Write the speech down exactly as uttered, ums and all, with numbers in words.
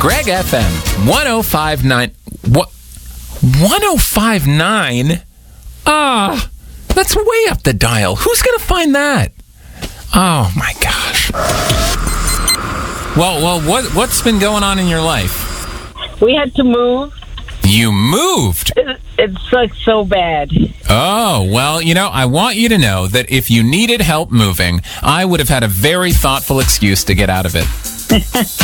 Greg F M, one oh five point nine. What? one oh five point nine? Ah, that's way up the dial. Who's going to find that? Oh, my gosh. Well, well, what, what's been going on in your life? We had to move. You moved? It, it sucks so bad. Oh, well, you know, I want you to know that if you needed help moving, I would have had a very thoughtful excuse to get out of it.